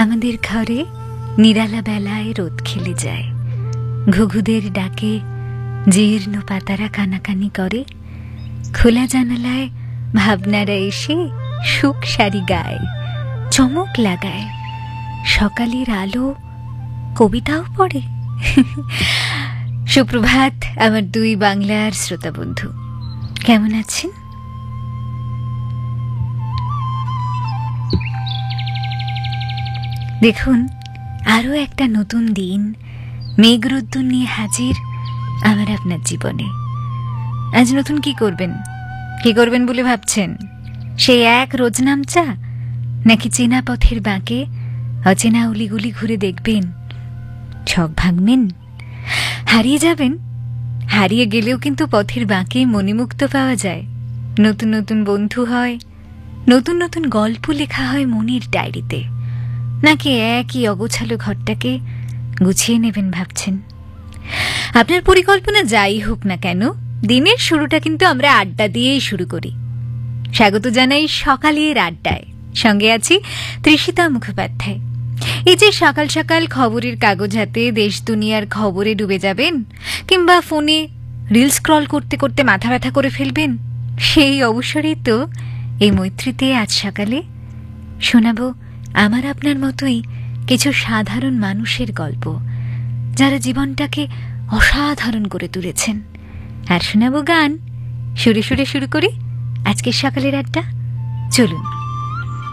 আমাদের ঘরে নিরালা বেলায় রোদ খেলে যায়, ঘুঘুদের ডাকে জীর্ণ পাতারা কানাকানি করে, খোলা জানালায় ভাবনারা এসে সুখ সারি গায়, চমক লাগায়, সকালের আলো কবিতাও পড়ে। সুপ্রভাত আমার দুই বাংলার শ্রোতা বন্ধু, কেমন আছেন? দেখুন, আরো একটা নতুন দিন মেঘরোদ্দুর নিয়ে হাজির আমার আপনার জীবনে। আজ নতুন কি করবেন বলে ভাবছেন? সেই এক রোজনাম চা, নাকি চেনা পথের বাঁকে অচেনা উলিগুলি ঘুরে দেখবেন, ছক ভাঙবেন, হারিয়ে যাবেন? হারিয়ে গেলেও কিন্তু পথের বাঁকে মণিমুক্ত পাওয়া যায়, নতুন নতুন বন্ধু হয়, নতুন নতুন গল্প লেখা হয় মনের ডায়েরিতে। নাকি একই অগোছালো ঘরটাকে গুছিয়ে নেবেন ভাবছেন? আপনার পরিকল্পনা যাই হোক না কেন, দিনের শুরুটা কিন্তু আমরা আড্ডা দিয়েই শুরু করি। স্বাগত জানাই সকালের আড্ডায়, সঙ্গে আছি তৃষিতা মুখোপাধ্যায়। এই যে সকাল সকাল খবরের কাগজ হাতে দেশ দুনিয়ার খবরে ডুবে যাবেন, কিংবা ফোনে রিল স্ক্রল করতে করতে মাথা ব্যথা করে ফেলবেন, সেই অবসরেই তো এই মৈত্রীতে আজ সকালে শোনাবো আমার আপনার মতোই কিছু সাধারণ মানুষের গল্প, যারা জীবনটাকে অসাধারণ করে তুলেছেন। আর শোনাবো গান। সুরে সুরে শুরু করি আজকের সকালের আড্ডা, চলুন।